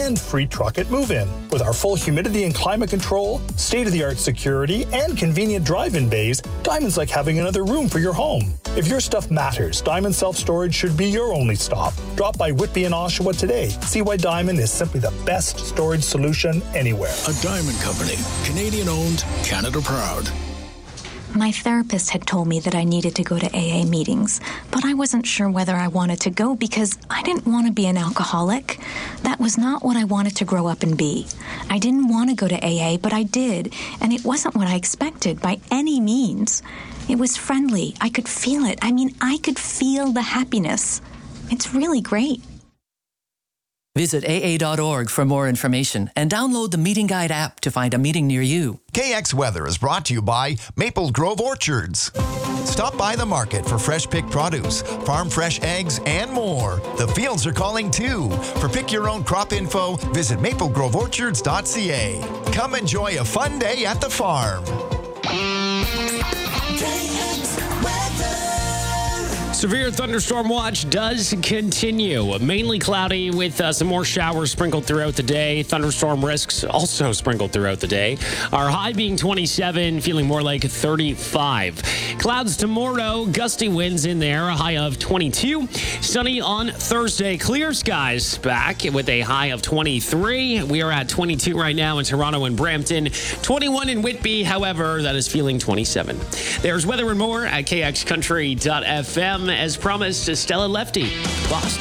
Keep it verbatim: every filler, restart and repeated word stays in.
and free truck at move-in. With our full humidity and climate control, state-of-the-art security, and convenient drive-in bays, Diamond's like having another room for your home. If your stuff matters, Diamond Self-Storage should be your only stop. Drop by Whitby and Oshawa today. See why Diamond is simply the best storage solution anywhere. A Diamond Company, Canadian-owned, Canada proud. My therapist had told me that I needed to go to A A meetings, but I wasn't sure whether I wanted to go because I didn't want to be an alcoholic. That was not what I wanted to grow up and be. I didn't want to go to A A, but I did, and it wasn't what I expected by any means. It was friendly. I could feel it. I mean, I could feel the happiness. It's really great. Visit A A dot org for more information and download the Meeting Guide app to find a meeting near you. K X Weather is brought to you by Maple Grove Orchards. Stop by the market for fresh picked produce, farm fresh eggs, and more. The fields are calling too. For pick your own crop info, visit maple grove orchards dot c a. Come enjoy a fun day at the farm. Severe thunderstorm watch does continue. Mainly cloudy with uh, some more showers sprinkled throughout the day. Thunderstorm risks also sprinkled throughout the day. Our high being twenty-seven, feeling more like thirty-five. Clouds tomorrow, gusty winds in there, a high of twenty-two. Sunny on Thursday. Clear skies back with a high of twenty-three. We are at twenty-two right now in Toronto and Brampton. twenty-one in Whitby, however, that is feeling twenty-seven. There's weather and more at k x country dot f m. As promised, Stella Lefty, Boston.